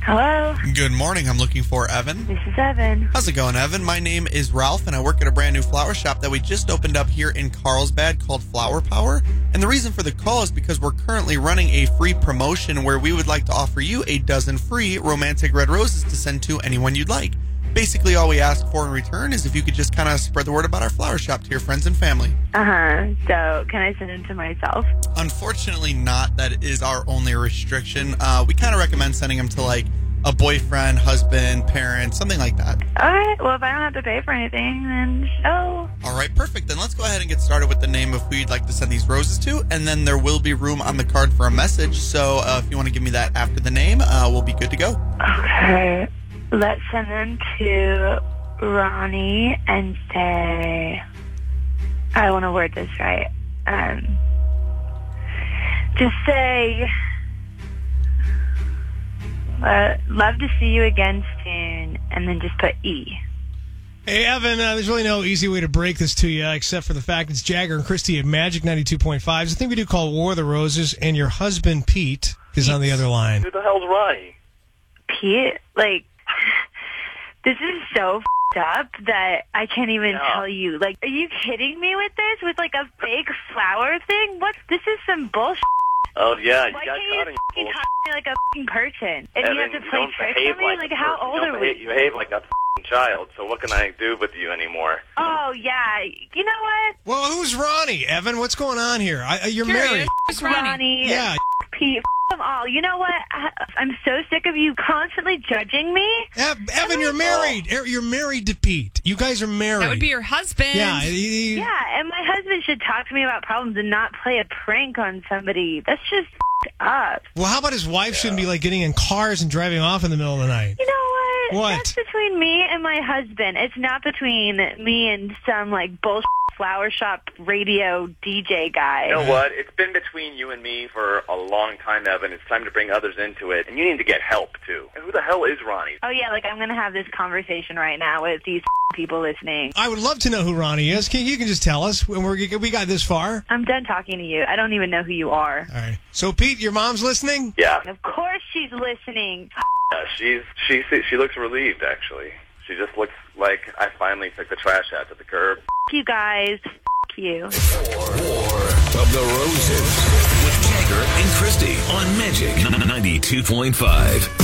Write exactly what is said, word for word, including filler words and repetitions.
Hello. Good morning. I'm looking for Evan. This is Evan. How's it going, Evan? My name is Ralph, and I work at a brand new flower shop that we just opened up here in Carlsbad called Flower Power. And the reason for the call is because we're currently running a free promotion where we would like to offer you a dozen free romantic red roses to send to anyone you'd like. Basically, all we ask for in return is if you could just kind of spread the word about our flower shop to your friends and family. Uh-huh. So, can I send them to myself? Unfortunately not. That is our only restriction. Uh, we kind of recommend sending them to, like, a boyfriend, husband, parent, something like that. All right. Well, if I don't have to pay for anything, then so. All right, perfect. Then let's go ahead and get started with the name of who you'd like to send these roses to, and then there will be room on the card for a message. So uh, if you want to give me that after the name, uh, we'll be good to go. Okay. Let's send them to Ronnie and say, I want to word this right. Um, just say, uh, love to see you again soon, and then just put E. Hey, Evan, uh, there's really no easy way to break this to you except for the fact it's Jagger and Christy at Magic ninety-two point five. It's a thing we do called War of the Roses, and your husband, Pete, is on the other line. Who the hell's Ronnie? Pete? Like, this is so f***ed up that I can't even No. tell you. Like, are you kidding me with this? With, like, a fake flower thing? What? This is some bullshit. Oh, yeah, you Why got can't caught you in your f***ing bullshit. talk to me like a f***ing person? And Evan, you have to you play don't tricks behave on me? like, Like, a how person. old you don't are behave, we? You behave like a f***ing child, so what can I do with you anymore? Oh, yeah. You know what? Well, who's Ronnie, Evan? What's going on here? I, uh, you're married. F*** Ronnie. Yeah. F*** Pete. F*** them all. You know what? I, I'm so sick of you constantly judging me. Ev- Evan, you're married. Er, You're married to Pete. You guys are married. That would be your husband. Yeah. he- he- Yeah, and my husband should talk to me about problems and not play a prank on somebody. That's just f***ed up. Well, how about his wife shouldn't be, like, getting in cars and driving off in the middle of the night? You know what? What? That's between me and my husband. It's not between me and some, like, bullshit flower shop radio D J guy. You know what? It's been between you and me for a long time, Evan. It's time to bring others into it, and you need to get help, too. And who the hell is Ronnie? Oh, yeah, like, I'm going to have this conversation right now with these people listening. I would love to know who Ronnie is. Can, you can just tell us when we're, we got this far. I'm done talking to you. I don't even know who you are. All right. So, Pete, your mom's listening? Yeah, Of course she's listening. yeah she's she she looks relieved, actually. She just looks like I finally took the trash out to the curb. F*** you guys. F*** you. War of the Roses with Jagger and Christy on Magic ninety-two point five.